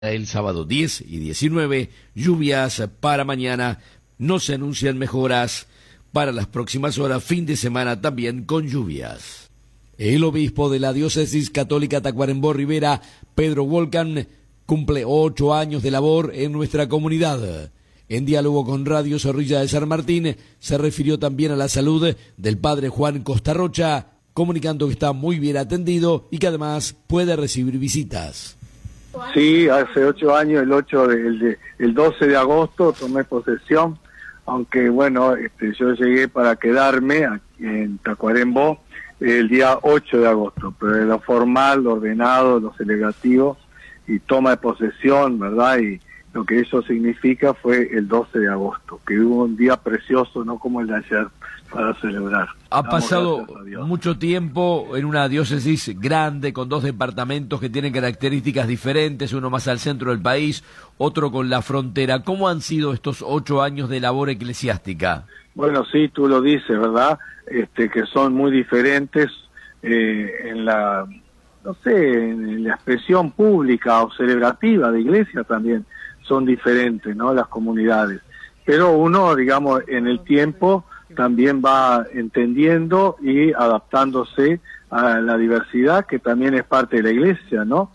El sábado 10 y 19, lluvias para mañana. No se anuncian mejoras para las próximas horas, fin de semana también con lluvias. El obispo de la diócesis católica Tacuarembó Rivera, Pedro Wolcan, cumple 8 años de labor en nuestra comunidad. En diálogo con Radio Zorrilla de San Martín, se refirió también a la salud del padre Juan Costarrocha, comunicando que está muy bien atendido y que además puede recibir visitas. Sí, hace 8 años, el 12 de agosto tomé posesión, aunque bueno, yo llegué para quedarme aquí en Tacuarembó el día 8 de agosto, pero de lo formal, lo ordenado, lo celebrativo y toma de posesión, ¿verdad? Y lo que eso significa fue el 12 de agosto, que hubo un día precioso, no como el de ayer, para celebrar. Ha pasado mucho tiempo en una diócesis grande, con 2 departamentos que tienen características diferentes, uno más al centro del país, otro con la frontera. ¿Cómo han sido estos 8 años de labor eclesiástica? Bueno, sí, tú lo dices, ¿verdad? Que son muy diferentes en la, no sé, en la expresión pública o celebrativa de iglesia también son diferentes, ¿no? Las comunidades. Pero uno, digamos, en el tiempo también va entendiendo y adaptándose a la diversidad que también es parte de la iglesia, ¿no?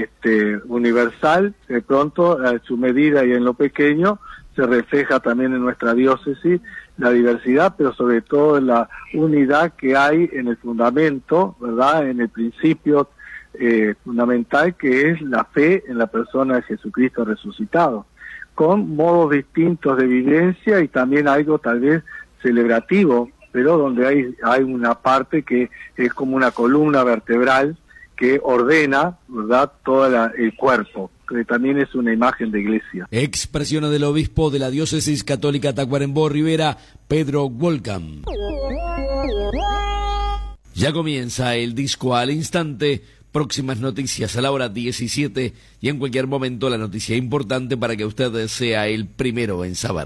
Universal, de pronto, a su medida y en lo pequeño, se refleja también en nuestra diócesis la diversidad, pero sobre todo la unidad que hay en el fundamento, ¿verdad? En el principio fundamental, que es la fe en la persona de Jesucristo resucitado, con modos distintos de vivencia y también algo tal vez celebrativo, pero donde hay una parte que es como una columna vertebral que ordena, ¿verdad?, todo el cuerpo, que también es una imagen de iglesia. Expresiones del obispo de la diócesis católica Tacuarembó Rivera, Pedro Wolcan. Ya comienza el disco al instante. Próximas noticias a la hora 17 y en cualquier momento la noticia importante para que usted sea el primero en saber.